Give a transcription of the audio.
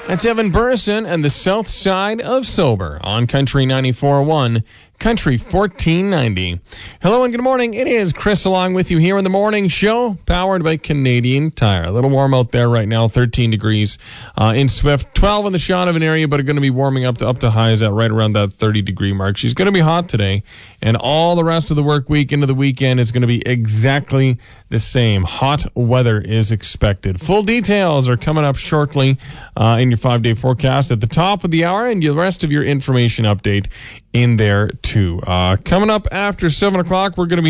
That's Evan Burrison and the South Side of Sober on Country 94.1, Country 1490. Hello and good morning. It is Chris along with you here in the morning show, powered by Canadian Tire. A little warm out there right now, 13 degrees in Swift, 12 in the Shaunavon area, but are going to be warming up to highs at right around that 30-degree mark. She's going to be hot today, and all the rest of the work week into the weekend is going to be exactly the same. Hot weather is expected. Full details are coming up shortly in your 5-day forecast at the top of the hour, and the rest of your information update in there too. Coming up after 7 o'clock, we're going to be